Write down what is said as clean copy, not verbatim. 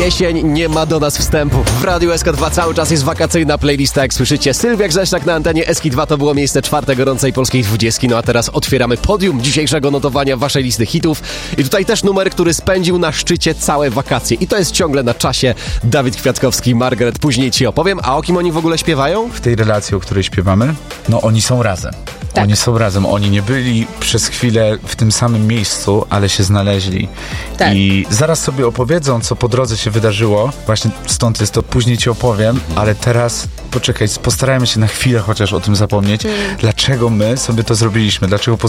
Jesień nie ma do nas wstępu. W Radiu SK2 cały czas jest wakacyjna playlista, jak słyszycie. Sylwia Grzeszczak na antenie SK2 to było miejsce 4 gorącej polskiej 20. No a teraz otwieramy podium dzisiejszego notowania waszej listy hitów. I tutaj też numer, który spędził na szczycie całe wakacje. I to jest ciągle na czasie. Dawid Kwiatkowski, Margaret, później ci opowiem. A o kim oni w ogóle śpiewają? W tej relacji, o której śpiewamy, no oni są razem. Tak. Oni są razem. Oni nie byli przez chwilę w tym samym miejscu, ale się znaleźli. Tak. I zaraz sobie opowiedzą, co po drodze się wydarzyło. Właśnie stąd jest to, później ci opowiem, ale teraz poczekaj, postarajmy się na chwilę chociaż o tym zapomnieć. Dlaczego my sobie to zrobiliśmy? Dlaczego